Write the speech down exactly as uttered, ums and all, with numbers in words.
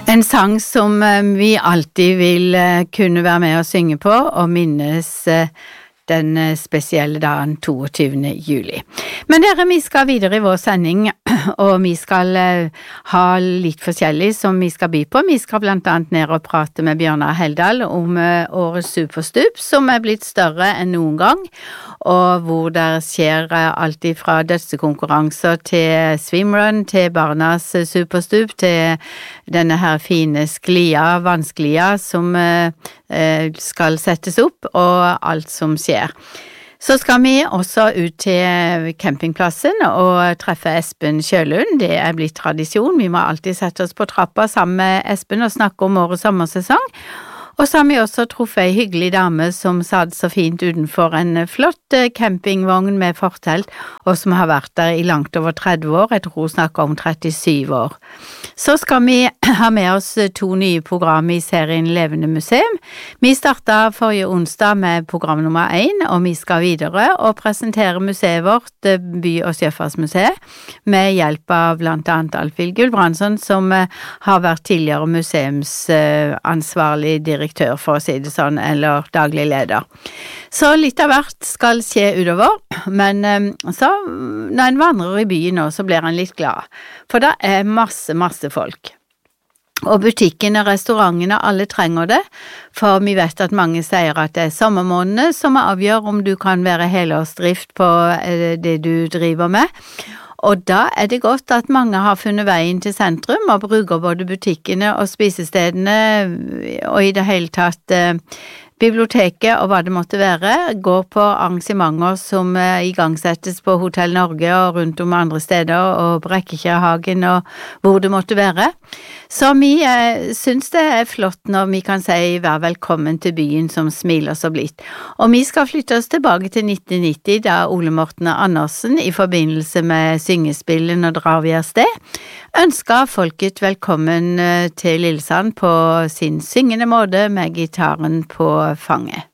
En sang som vi alltid vil kunne være med og synge på og minnes den spesielle dagen tjueåttende juli. Men dere, vi skal videre i vår sending, og vi skal ha litt forskjellig som vi skal by på. Vi skal blant annet ned og prate med Bjørnar Heldal om årets Superstup, som er blitt større enn noen gang, og hvor det skjer alt fra dødsekonkurranser til swimrun, til barnas Superstup, til denne her fine sklia, vannsklia som skal settes opp, og alt som skjer. Så skal vi også ut til campingplassen og treffe Espen Sjølund. Det er blitt tradisjon. Vi må alltid sette oss på trappa sammen med Espen og snakke om årets sommersesong. Og så har vi også truffet en hyggelig dame som satt så fint utenfor en flott campingvogn med fortelt, og som har vært der i langt over tretti år. Jeg tror hun snakker om trettisyv år. Så skal vi ha med oss to nye program i serien Levende museum. Vi startet forrige onsdag med program nummer én, og vi skal videre og presentere museet vårt, By- og Sjøfartsmuseet, med hjelp av blant annet Alfhild Gulbrandsen, som har vært tidligere museumsansvarlig direktør, for å si det sånn, eller daglig leder. Så litt av hvert skal skje utover, men så, når en vandrer i byen nå, så blir en litt glad, for det er masse, masse folk. Og butikkene, restaurantene, alle trenger det, for vi vet at mange sier at det er sommermånedene som avgjør om du kan være helårsdrift på det du driver med. Og da er det godt at mange har funnet veien til sentrum og bruker både butikkene og spisestedene og i det hele tatt eh, biblioteket og hva det måtte være, går på arrangementer som eh, igangsettes på Hotell Norge og rundt om andre steder og Brekkekjærhagen og hvor det måtte være. Så vi eh, synes det er flott når vi kan si vær velkommen til byen som smiler så blitt. Og vi skal flytte oss tilbake til nitten nitti da Ole Morten Andersen i forbindelse med syngespillen og drar vi av sted, ønsker folket velkommen til Lillesand på sin syngende måte med gitaren på fanget.